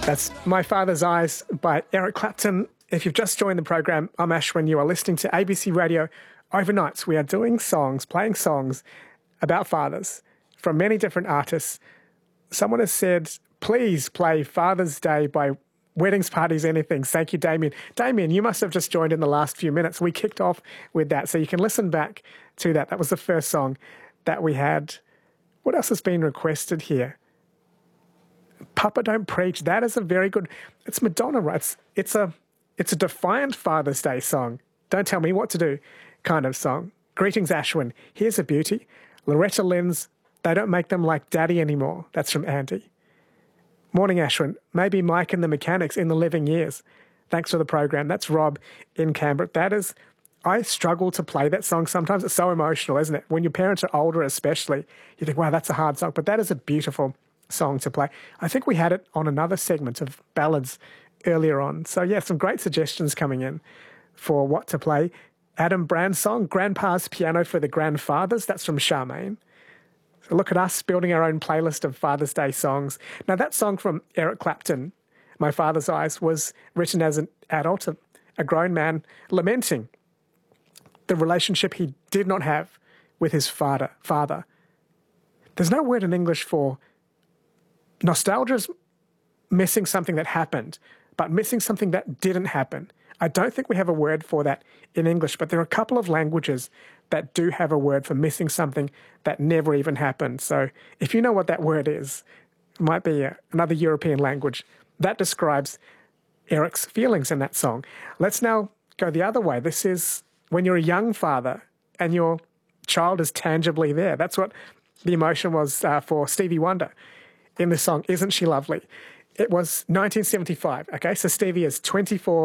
That's My Father's Eyes by Eric Clapton. If you've just joined the program, I'm Ashwin. You are listening to ABC Radio Overnights. We are doing songs, playing songs about fathers from many different artists. Someone has said, please play Father's Day by Weddings, Parties, Anything. Thank you, Damien. Damien, you must have just joined in the last few minutes. We kicked off with that, so you can listen back to that. That was the first song that we had. What else has been requested here? Papa Don't Preach. That is a very good... It's Madonna, right? It's a defiant Father's Day song. Don't tell me what to do kind of song. Greetings, Ashwin. Here's a beauty. Loretta Lynn's They Don't Make Them Like Daddy Anymore. That's from Andy. Morning, Ashwin. Maybe Mike and the Mechanics in the Living Years. Thanks for the program. That's Rob in Canberra. That is... I struggle to play that song sometimes. It's so emotional, isn't it? When your parents are older especially, you think, wow, that's a hard song. But that is a beautiful song to play. I think we had it on another segment of ballads earlier on. So, yeah, some great suggestions coming in for what to play. Adam Brand's song, Grandpa's Piano for the Grandfathers. That's from Charmaine. So look at us building our own playlist of Father's Day songs. Now, that song from Eric Clapton, My Father's Eyes, was written as an adult, a grown man, lamenting the relationship he did not have with his father. There's no word in English for nostalgia's missing something that happened, but missing something that didn't happen. I don't think we have a word for that in English, but there are a couple of languages that do have a word for missing something that never even happened. So if you know what that word is, it might be another European language. That describes Eric's feelings in that song. Let's now go the other way. This is when you're a young father and your child is tangibly there. That's what the emotion was for Stevie Wonder in the song, Isn't She Lovely? It was 1975, okay? So Stevie is 24